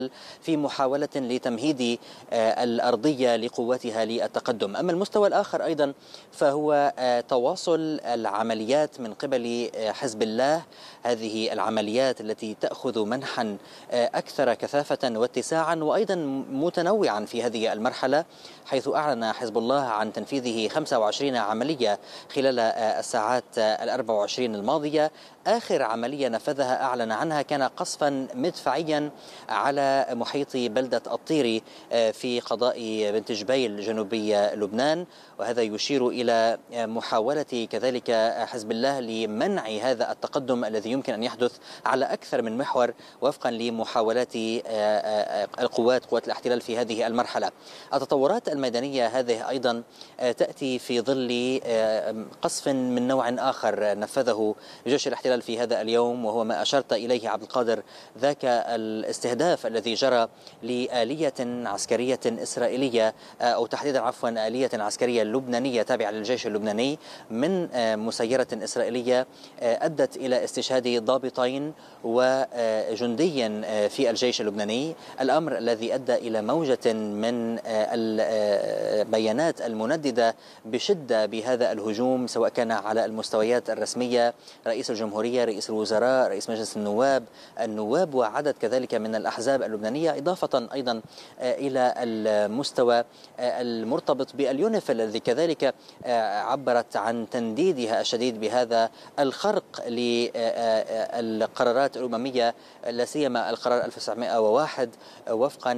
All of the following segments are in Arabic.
في محاولة لتمهيد الأرضية لقواتها للتقدم. أما المستوى الآخر أيضا فهو تواصل العمليات من قبل حزب الله، هذه العمليات التي تأخذ منحا أكثر كثافة واتساعا وأيضا متنوعا في هذه المرحلة، حيث أعلن حزب الله عن تنفيذه 25 عملية خلال الساعات 24 الماضية. آخر عملية نفذها أعلن عنها كان قصفا مدفعيا على محيط بلدة الطيري في قضاء بنت جبيل جنوبي لبنان، وهذا يشير إلى محاولة كذلك حزب الله لمنع هذا التقدم الذي يمكن أن يحدث على أكثر من محور وفقا لمحاولات قوات الاحتلال في هذه المرحلة. التطورات الميدانية هذه أيضا تأتي في ظل قصف من نوع آخر نفذه جيش الاحتلال في هذا اليوم، وهو ما أشرت إليه عبد القادر، ذاك الاستهداف الذي جرى لآلية عسكرية إسرائيلية أو تحديدا آلية عسكرية لبنانية تابعة للجيش اللبناني من مسيرة إسرائيلية، أدت إلى استشهاد ضابطين وجندي في الجيش اللبناني، الأمر الذي أدى إلى موجة من البيانات المنددة بشدة بهذا الهجوم، سواء كان على المستويات الرسمية، رئيس الجمهورية، رئيس الوزراء، رئيس مجلس النواب وعدد كذلك من الأحزاب اللبنانية، إضافة أيضا إلى المستوى المرتبط باليونيف الذي كذلك عبرت عن تنديدها الشديد بهذا الخرق للقرارات الأممية، لا سيما القرار 1901 وفقا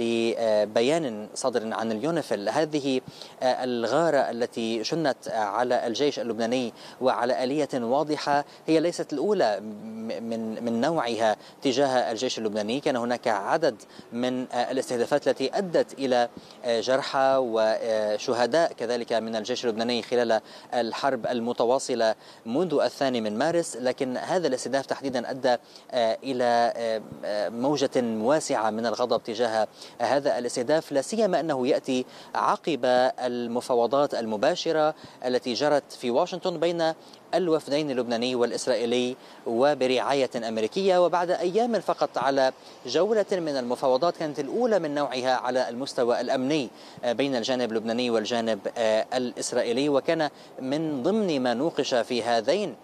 لبيان صادر عن اليونيفيل. هذه الغارة التي شنت على الجيش اللبناني وعلى آلية واضحة هي ليست الأولى من نوعها تجاه الجيش اللبناني. كان هناك عدد من الاستهدافات التي أدت إلى جرحى وشهداء كذلك من الجيش اللبناني خلال الحرب المتواصلة منذ 2 مارس، لكن هذا الاستهداف تحديدا أدى إلى موجة واسعة من الغضب تجاه هذا الاستهداف، لا سيما أنه يأتي عقب المفاوضات المباشرة التي جرت في واشنطن بين الوفدين اللبناني والإسرائيلي وبرعاية أمريكية، وبعد أيام فقط على جولة من المفاوضات كانت الأولى من نوعها على المستوى الأمني بين الجانب اللبناني والجانب الإسرائيلي. وكان من ضمن ما نوقش في هذين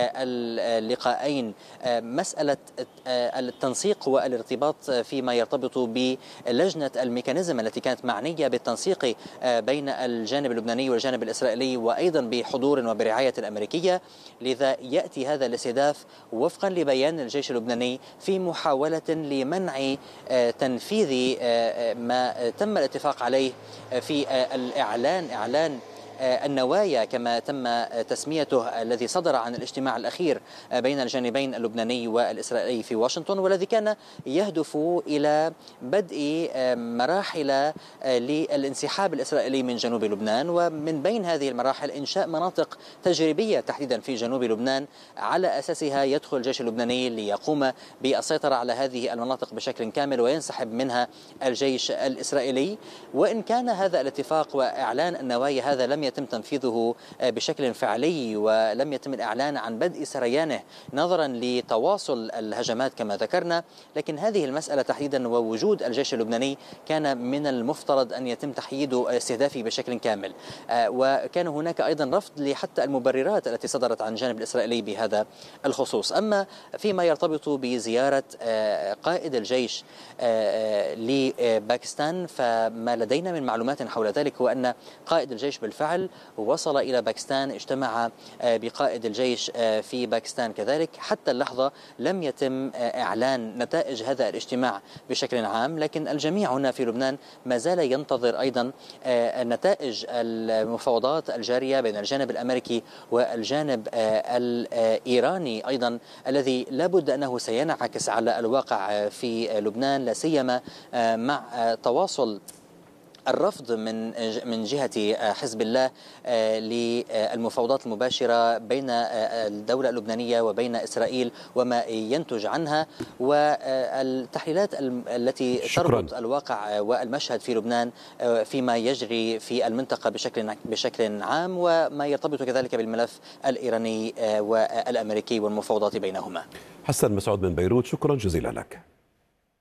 اللقاءين مسألة التنسيق والارتباط فيما يرتبط بلجنة الميكانيزم التي كانت معنية بالتنسيق بين الجانب اللبناني والجانب الإسرائيلي وأيضا بحضور وبرعاية الأمريكية. لذا يأتي هذا الاستهداف وفقا لبيان الجيش اللبناني في محاولة لمنع تنفيذ ما تم الاتفاق عليه في إعلان النوايا كما تم تسميته، الذي صدر عن الاجتماع الأخير بين الجانبين اللبناني والإسرائيلي في واشنطن، والذي كان يهدف إلى بدء مراحل للانسحاب الإسرائيلي من جنوب لبنان، ومن بين هذه المراحل إنشاء مناطق تجريبية تحديدا في جنوب لبنان على أساسها يدخل الجيش اللبناني ليقوم بالسيطرة على هذه المناطق بشكل كامل وينسحب منها الجيش الإسرائيلي. وإن كان هذا الاتفاق وإعلان النوايا هذا لم يتم تنفيذه بشكل فعلي ولم يتم الإعلان عن بدء سريانه نظرا لتواصل الهجمات كما ذكرنا، لكن هذه المسألة تحديدا ووجود الجيش اللبناني كان من المفترض أن يتم تحييد استهدافه بشكل كامل. وكان هناك أيضا رفض لحتى المبررات التي صدرت عن الجانب الإسرائيلي بهذا الخصوص. أما فيما يرتبط بزيارة قائد الجيش لباكستان، فما لدينا من معلومات حول ذلك هو أن قائد الجيش بالفعل وصل إلى باكستان، اجتمع بقائد الجيش في باكستان كذلك. حتى اللحظة لم يتم إعلان نتائج هذا الاجتماع بشكل عام، لكن الجميع هنا في لبنان ما زال ينتظر أيضا نتائج المفاوضات الجارية بين الجانب الأمريكي والجانب الإيراني أيضا، الذي لابد أنه سينعكس على الواقع في لبنان، لا سيما مع تواصل الرفض من جهة حزب الله للمفاوضات المباشرة بين الدولة اللبنانية وبين إسرائيل وما ينتج عنها، والتحليلات التي تربط الواقع والمشهد في لبنان فيما يجري في المنطقة بشكل عام، وما يرتبط كذلك بالملف الإيراني والأمريكي والمفاوضات بينهما. حسن مسعود من بيروت، شكرا جزيلا لك.